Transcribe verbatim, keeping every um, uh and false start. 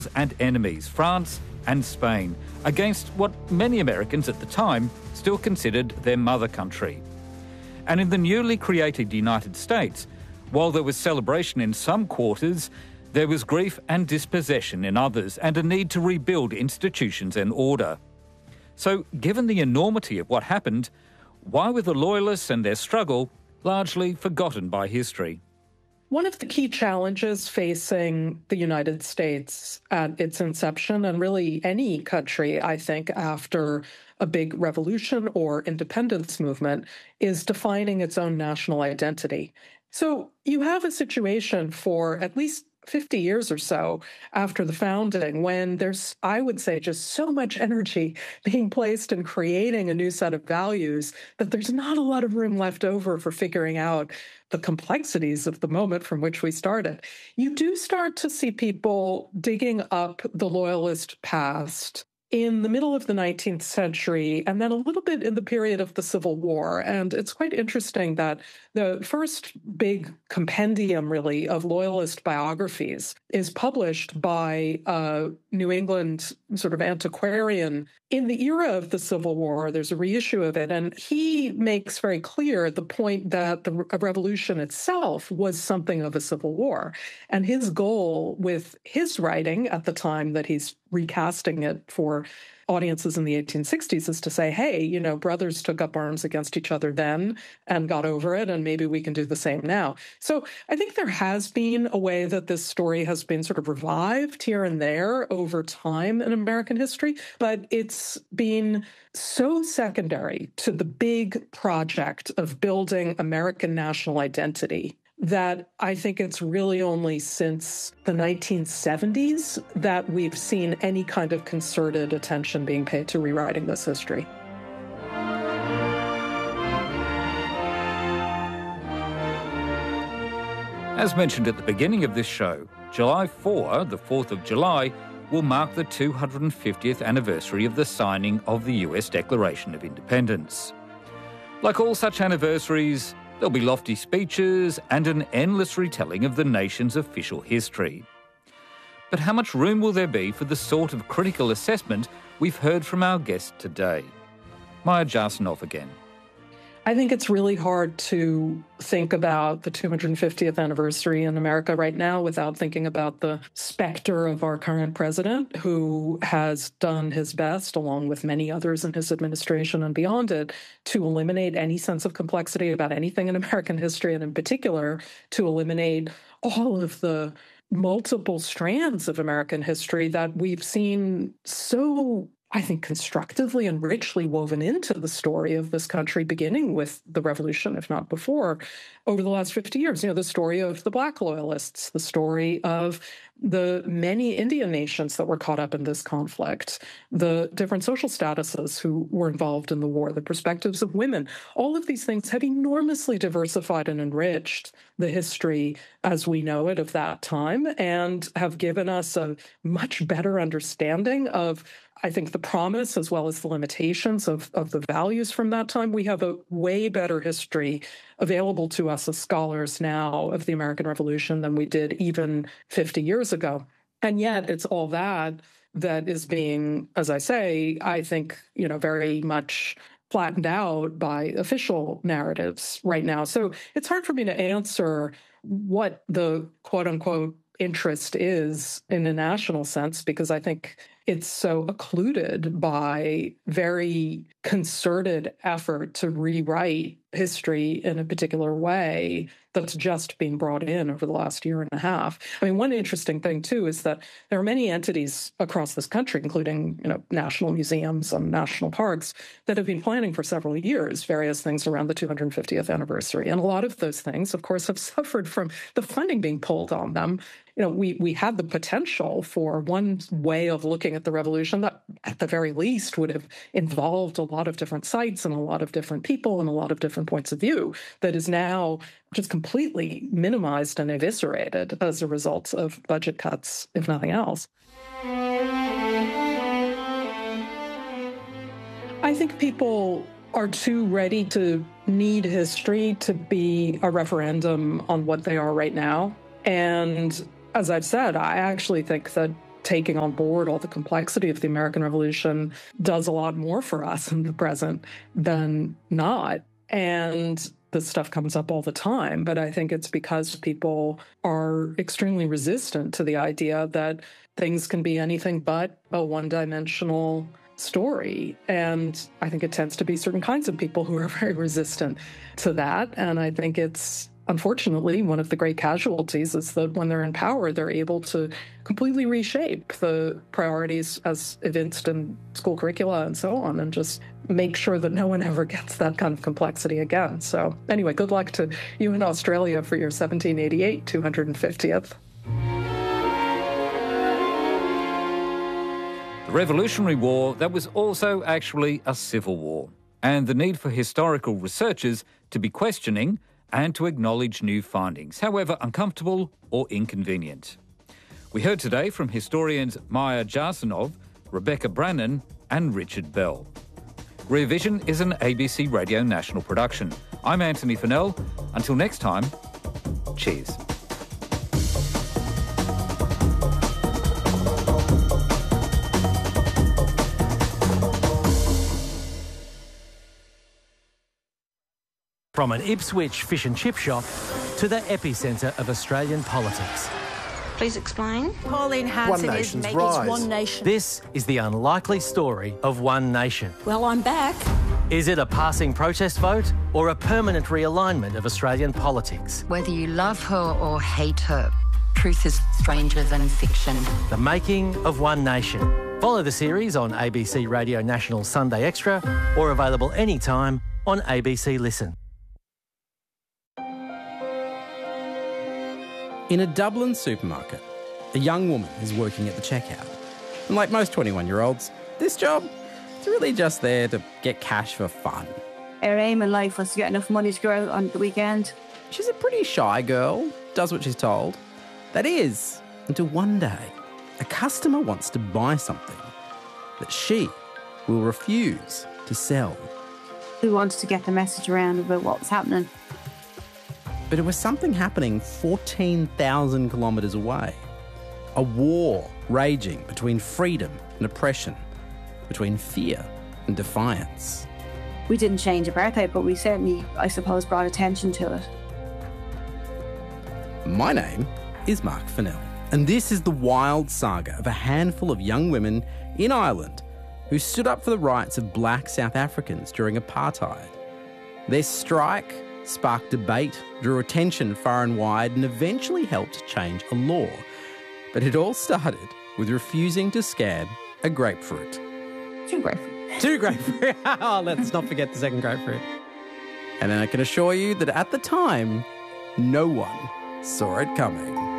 and enemies, France and Spain, against what many Americans at the time still considered their mother country. And in the newly created United States, while there was celebration in some quarters, there was grief and dispossession in others, and a need to rebuild institutions and order. So, given the enormity of what happened, why were the Loyalists and their struggle largely forgotten by history? One of the key challenges facing the United States at its inception, and really any country, I think, after a big revolution or independence movement, is defining its own national identity. So you have a situation for at least fifty years or so after the founding when there's, I would say, just so much energy being placed in creating a new set of values that there's not a lot of room left over for figuring out the complexities of the moment from which we started. You do start to see people digging up the Loyalist past in the middle of the nineteenth century, and then a little bit in the period of the Civil War. And it's quite interesting that the first big compendium, really, of Loyalist biographies is published by a New England sort of antiquarian in the era of the Civil War. There's a reissue of it, and he makes very clear the point that the revolution itself was something of a civil war. And his goal with his writing at the time that he's recasting it for audiences in the eighteen sixties is to say, hey, you know, brothers took up arms against each other then and got over it, and maybe we can do the same now. So I think there has been a way that this story has been sort of revived here and there over time in American history, but it's been so secondary to the big project of building American national identity that I think it's really only since the nineteen seventies that we've seen any kind of concerted attention being paid to rewriting this history. As mentioned at the beginning of this show, July fourth, the fourth of July, will mark the two hundred fiftieth anniversary of the signing of the U S Declaration of Independence. Like all such anniversaries, there'll be lofty speeches and an endless retelling of the nation's official history. But how much room will there be for the sort of critical assessment we've heard from our guest today? Maya Jasanoff again. I think it's really hard to think about the two hundred fiftieth anniversary in America right now without thinking about the specter of our current president, who has done his best, along with many others in his administration and beyond it, to eliminate any sense of complexity about anything in American history, and in particular, to eliminate all of the multiple strands of American history that we've seen so, I think, constructively and richly woven into the story of this country, beginning with the revolution, if not before, over the last fifty years. You know, the story of the Black Loyalists, the story of the many Indian nations that were caught up in this conflict, the different social statuses who were involved in the war, the perspectives of women. All of these things have enormously diversified and enriched the history as we know it of that time, and have given us a much better understanding of, I think, the promise as well as the limitations of, of the values from that time. We have a way better history available to us as scholars now of the American Revolution than we did even fifty years ago. And yet it's all that that is being, as I say, I think, you know, very much flattened out by official narratives right now. So it's hard for me to answer what the quote unquote interest is in a national sense, because I think it's so occluded by very concerted effort to rewrite history in a particular way that's just being brought in over the last year and a half. I mean, one interesting thing, too, is that there are many entities across this country, including, you know, national museums and national parks, that have been planning for several years various things around the two hundred fiftieth anniversary. And a lot of those things, of course, have suffered from the funding being pulled on them. You know, we, we had the potential for one way of looking at the revolution that, at the very least, would have involved a lot of different sites and a lot of different people and a lot of different points of view, that is now just completely minimized and eviscerated as a result of budget cuts, if nothing else. I think people are too ready to need history to be a referendum on what they are right now. And as I've said, I actually think that taking on board all the complexity of the American Revolution does a lot more for us in the present than not. And this stuff comes up all the time, but I think it's because people are extremely resistant to the idea that things can be anything but a one-dimensional story. And I think it tends to be certain kinds of people who are very resistant to that. And I think it's, unfortunately, one of the great casualties is that when they're in power, they're able to completely reshape the priorities as evinced in school curricula and so on, and just make sure that no one ever gets that kind of complexity again. So anyway, good luck to you in Australia for your seventeen eighty-eight two hundred fiftieth. The Revolutionary War, that was also actually a civil war, and the need for historical researchers to be questioning and to acknowledge new findings, however uncomfortable or inconvenient. We heard today from historians Maya Jarsanov, Rebecca Brannan and Richard Bell. Rear Vision is an A B C Radio National production. I'm Anthony Fennell. Until next time, cheers. From an Ipswich fish and chip shop to the epicentre of Australian politics. Please explain. Pauline Hanson One is nation's making rise. One Nation. This is the unlikely story of One Nation. Well, I'm back. Is it a passing protest vote or a permanent realignment of Australian politics? Whether you love her or hate her, truth is stranger than fiction. The making of One Nation. Follow the series on A B C Radio National Sunday Extra or available anytime on A B C Listen. In a Dublin supermarket, a young woman is working at the checkout. And like most twenty-one-year-olds, this job is really just there to get cash for fun. Our aim in life was to get enough money to go out on the weekend. She's a pretty shy girl, does what she's told. That is, until one day, a customer wants to buy something that she will refuse to sell. We wanted to get the message around about what was happening. But it was something happening fourteen thousand kilometres away. A war raging between freedom and oppression, between fear and defiance. We didn't change apartheid, but we certainly, I suppose, brought attention to it. My name is Mark Fennell, and this is the wild saga of a handful of young women in Ireland who stood up for the rights of black South Africans during apartheid. Their strike sparked debate, drew attention far and wide, and eventually helped change a law. But it all started with refusing to scan a grapefruit. Two grapefruit. Two grapefruit. Oh, let's not forget the second grapefruit. And then I can assure you that at the time, no one saw it coming.